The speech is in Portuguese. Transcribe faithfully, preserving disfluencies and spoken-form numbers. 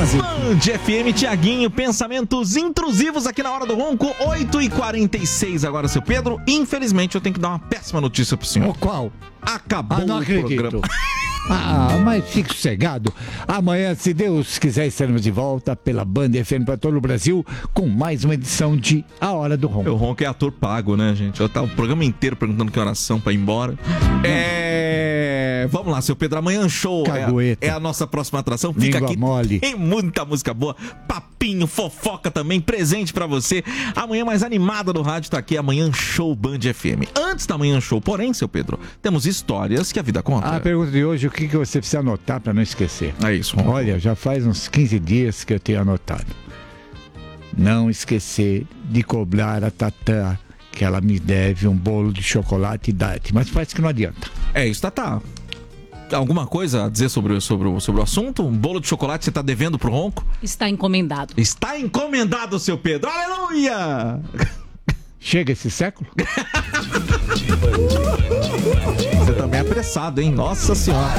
Brasil. Band F M, Tiaguinho, pensamentos intrusivos aqui na Hora do Ronco, oito e quarenta e seis agora, seu Pedro. Infelizmente, eu tenho que dar uma péssima notícia pro senhor. O qual? Acabou ah, não o acredito. programa. Ah, mas fique sossegado. Amanhã, se Deus quiser, estaremos de volta pela Band F M para todo o Brasil com mais uma edição de A Hora do Ronco. O Ronco é ator pago, né, gente? Eu tava o programa inteiro perguntando que oração pra ir embora. É... Vamos lá, seu Pedro. Amanhã show é, é a nossa próxima atração. Fica Língua aqui. mole. Tem muita música boa. Papinho, fofoca também, presente pra você. Amanhã mais animada do rádio tá aqui. Amanhã show Band F M. Antes da manhã show, porém, seu Pedro, temos histórias que a vida conta. A pergunta de hoje, o que, que você precisa anotar para não esquecer? É isso. Ronco. Olha, já faz uns quinze dias que eu tenho anotado. Não esquecer de cobrar a Tatá, que ela me deve um bolo de chocolate e date. Mas parece que não adianta. É isso, Tatá. Alguma coisa a dizer sobre, sobre, sobre o assunto? Um bolo de chocolate você tá devendo pro Ronco? Está encomendado. Está encomendado, seu Pedro. Aleluia! Chega esse século? Você também é apressado, hein? Nossa Senhora.